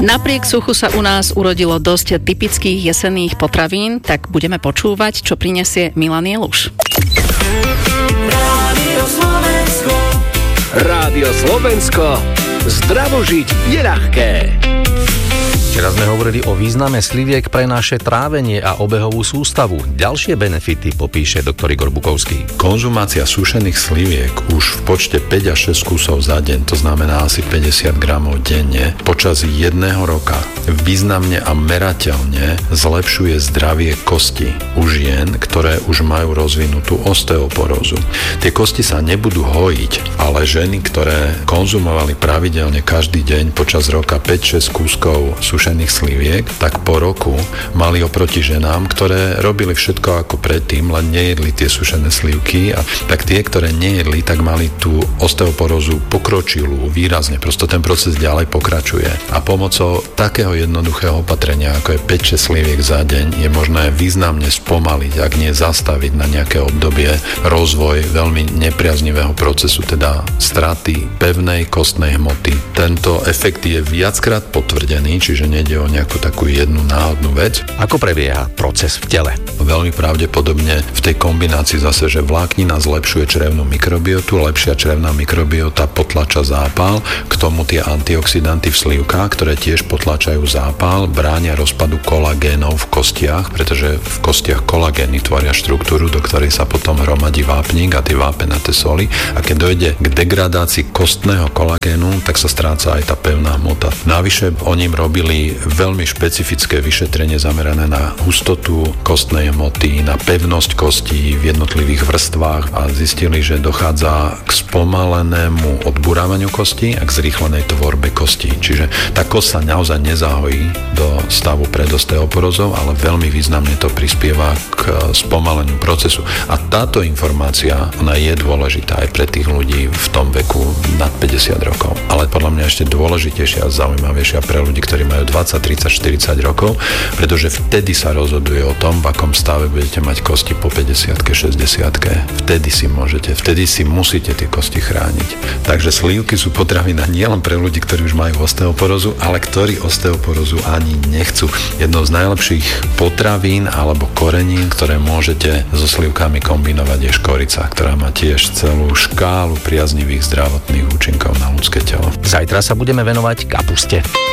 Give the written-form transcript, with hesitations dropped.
Napriek suchu sa u nás urodilo dosť typických jesenných potravín, tak budeme počúvať, čo prinesie Milan Jeluš. Rádio Slovensko. Zdravo žiť je ľahké. Včera sme hovorili o význame sliviek pre naše trávenie a obehovú sústavu. Ďalšie benefity popíše doktor Igor Bukovský. Konzumácia sušených sliviek už v počte 5 až 6 kusov za deň, to znamená asi 50 gramov denne, počas jedného roka významne a merateľne zlepšuje zdravie kosti u žien, ktoré už majú rozvinutú osteoporózu. Tie kosti sa nebudú hojiť, ale ženy, ktoré konzumovali pravidelne každý deň počas roka 5-6 kúskov sušených sliviek, tak po roku mali oproti ženám, ktoré robili všetko ako predtým, len nejedli tie sušené slivky, a tak tie, ktoré nejedli, tak mali tú osteoporózu pokročilú výrazne. Prosto ten proces ďalej pokračuje. A pomocou takého jednoduchého opatrenia, ako je 5-6 sliviek za deň, je možné významne spomaliť, ak nie zastaviť na nejaké obdobie rozvoj veľmi nepriaznivého procesu, teda straty pevnej kostnej hmoty. Tento efekt je viackrát potvrdený, čiže nejde o nejakú takú jednu náhodnú vec. Ako prebieha proces v tele? Veľmi pravdepodobne v tej kombinácii zase, že vláknina zlepšuje črevnú mikrobiotu, lepšia črevná mikrobiota potlača zápal, k tomu tie antioxidanty v slivkách, ktoré tiež potlačajú zápal, bránia rozpadu kolagénov v kostiach, pretože v kostiach kolagény tvoria štruktúru, do ktorej sa potom hromadí vápnik a tie vápenaté soli, a keď dojde k degradácii kostného kolagénu, tak sa stráca aj tá pevná hmota. Navyše oni robili veľmi špecifické vyšetrenie zamerané na hustotu kostnej hmoty, na pevnosť kostí v jednotlivých vrstvách a zistili, že dochádza k spomalenému odburávaniu kostí a k zrýchlenej tvorbe kostí. Čiže tá kosť sa naozaj nezahojí do stavu pred osteoporózou, ale veľmi významne to prispieva k spomaleniu procesu. A táto informácia, ona je dôležitá aj pre tých ľudí v tom veku nad 50 rokov. Ale podľa mňa ešte dôležitejšia a zaujímavejšia pre ľudí, ktorí majú 20, 30, 40 rokov, pretože vtedy sa rozhoduje o tom, v akom stave budete mať kosti po 50-ke, 60-ke. Vtedy si musíte tie kosti chrániť. Takže slívky sú potravina nielen pre ľudí, ktorí už majú osteoporózu, ale ktorí osteoporózu ani nechcú. Jednou z najlepších potravín alebo korenín, ktoré môžete so slívkami kombinovať, je škorica, ktorá má tiež celú škálu priaznivých zdravotných účinkov na ľudské telo. Zajtra sa budeme venovať kapuste.